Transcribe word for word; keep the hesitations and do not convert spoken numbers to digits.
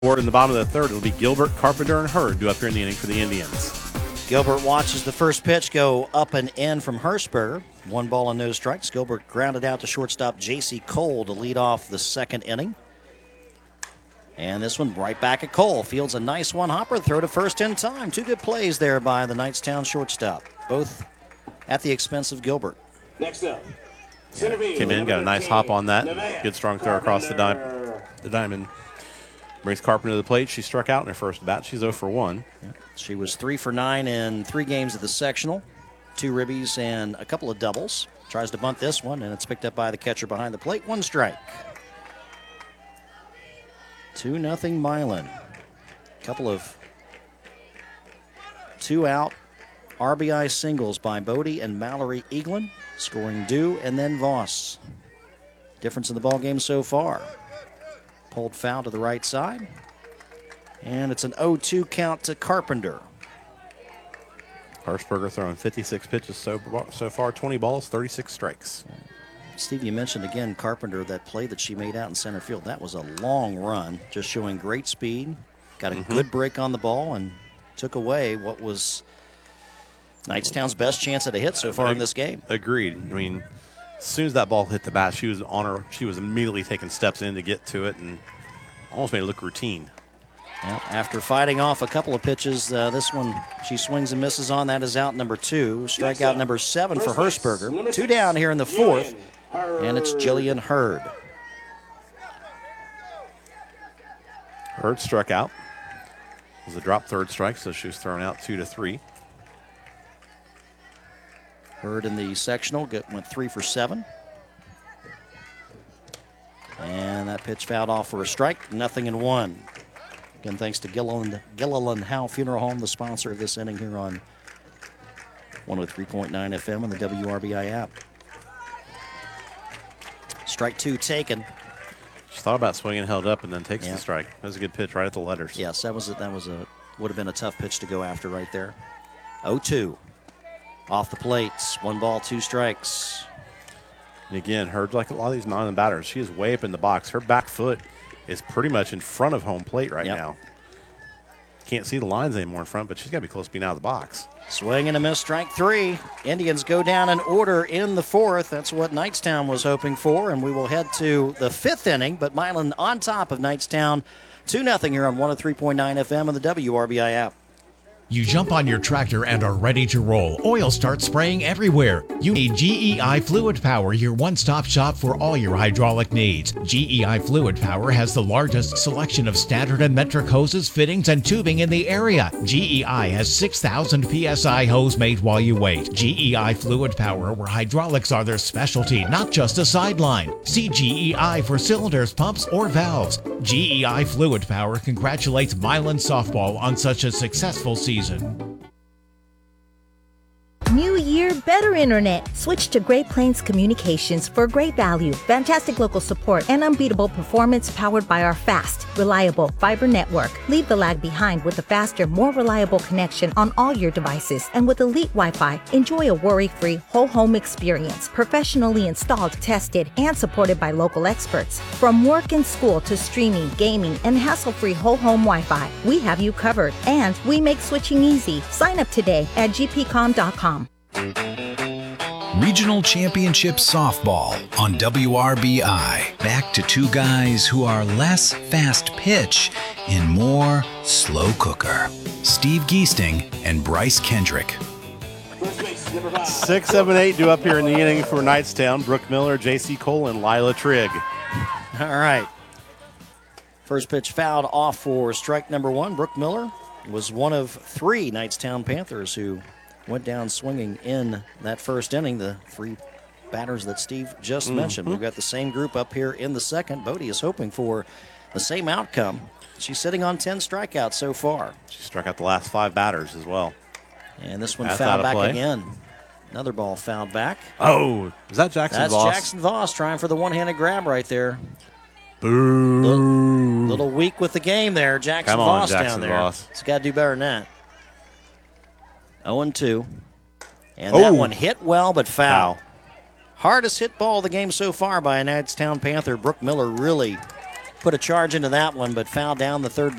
Forward in the bottom of the third, it'll be Gilbert, Carpenter, and Hurd due up here in the inning for the Indians. Gilbert watches the first pitch go up and in from Hershberger. One ball and no strikes. Gilbert grounded out to shortstop J C Cole to lead off the second inning. And this one right back at Cole. Fields a nice one-hopper. Throw to first in time. Two good plays there by the Knightstown shortstop. Both at the expense of Gilbert. Next up. Came in, got a nice hop on that. Good strong throw across the, di- the diamond. Brings Carpenter to the plate. She struck out in her first bat. She's oh for one. She was three for nine in three games of the sectional. Two ribbies and a couple of doubles. Tries to bunt this one, and it's picked up by the catcher behind the plate. One strike. two nothing Milan. Couple of two-out R B I singles by Bodie and Mallory Eaglin. Scoring Dew and then Voss. Difference in the ball game so far. Pulled foul to the right side. And it's an oh two count to Carpenter. Hershberger throwing fifty-six pitches so, so far, twenty balls, thirty-six strikes. Steve, you mentioned again Carpenter, that play that she made out in center field. That was a long run, just showing great speed. Got a mm-hmm. good break on the ball and took away what was Knightstown's best chance at a hit so far I, in this game. Agreed. I mean, as soon as that ball hit the bat, she was on her. She was immediately taking steps in to get to it and almost made it look routine. Well, after fighting off a couple of pitches, uh, this one she swings and misses on. That is out number two. Strikeout number seven for Hershberger. Two down here in the fourth, and it's Jillian Hurd. Hurd struck out. It was a drop third strike, so she was thrown out two to three. Hurd in the sectional get, went three for seven. And that pitch fouled off for a strike. Nothing in one. Again, thanks to Gilliland, Gilliland Howe Funeral Home, the sponsor of this inning here on one oh three point nine F M and the W R B I app. Strike two taken. She thought about swinging, held up, and then takes yeah. the strike. That was a good pitch right at the letters. Yes, that was a, that was a would have been a tough pitch to go after right there. oh two. Off the plates. One ball, two strikes. And again, Hurd, like a lot of these non-batters, she is way up in the box. Her back foot is pretty much in front of home plate right yep. now. Can't see the lines anymore in front, but she's got to be close to being out of the box. Swing and a miss, strike three. Indians go down in order in the fourth. That's what Knightstown was hoping for, and we will head to the fifth inning, but Milan on top of Knightstown. two nothing here on one oh three point nine F M and the W R B I app. You jump on your tractor and are ready to roll. Oil starts spraying everywhere. You need G E I Fluid Power, your one-stop shop for all your hydraulic needs. G E I Fluid Power has the largest selection of standard and metric hoses, fittings, and tubing in the area. G E I has six thousand P S I hose made while you wait. G E I Fluid Power, where hydraulics are their specialty, not just a sideline. See G E I for cylinders, pumps, or valves. G E I Fluid Power congratulates Milan Softball on such a successful season. New year, better internet. Switch to Great Plains Communications for great value, fantastic local support, and unbeatable performance powered by our fast, reliable fiber network. Leave the lag behind with a faster, more reliable connection on all your devices. And with Elite Wi-Fi, enjoy a worry-free whole home experience, professionally installed, tested, and supported by local experts. From work and school to streaming, gaming, and hassle-free whole home Wi-Fi, we have you covered. And we make switching easy. Sign up today at g p com dot com. Regional Championship Softball on W R B I. Back to two guys who are less fast pitch and more slow cooker. Steve Geesting and Bryce Kendrick. Six, seven, eight due up here in the inning for Knightstown. Brooke Miller, J C Cole, and Lila Trigg. All right. First pitch fouled off for strike number one. Brooke Miller was one of three Knightstown Panthers who went down swinging in that first inning. The three batters that Steve just mm-hmm. mentioned. We've got the same group up here in the second. Bodie is hoping for the same outcome. She's sitting on ten strikeouts so far. She struck out the last five batters as well. And this one That's fouled back play. again. Another ball fouled back. Oh, is that Jackson That's Voss? That's Jackson Voss trying for the one-handed grab right there. Boo. Little, little weak with the game there. Jackson Come on, Voss Jackson down there. Voss. He's got to do better than that. oh and two. And oh. that one hit well, but foul. foul. Hardest hit ball of the game so far by a Knightstown Panther. Brooke Miller really put a charge into that one, but fouled down the third